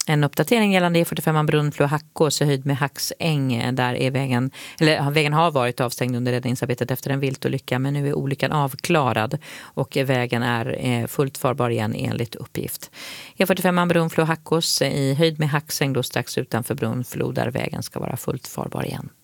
En uppdatering gällande E45 Brunflo-Hackås i höjd med Hacksäng. Där är vägen har varit avstängd under räddningsarbetet efter en viltolycka, men nu är olyckan avklarad och vägen är fullt farbar igen enligt uppgift. E45 Brunflo-Hackås i höjd med Hacksäng då strax utanför Brunflo, där vägen ska vara fullt farbar igen.